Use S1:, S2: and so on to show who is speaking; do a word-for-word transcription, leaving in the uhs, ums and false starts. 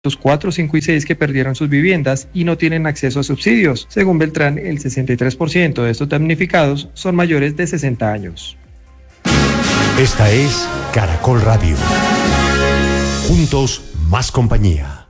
S1: los cuatro, cinco y seis que perdieron sus viviendas y no tienen acceso a subsidios. Según Beltrán, el sesenta y tres por ciento de estos damnificados son mayores de sesenta años.
S2: Esta es Caracol Radio. Juntos, más compañía.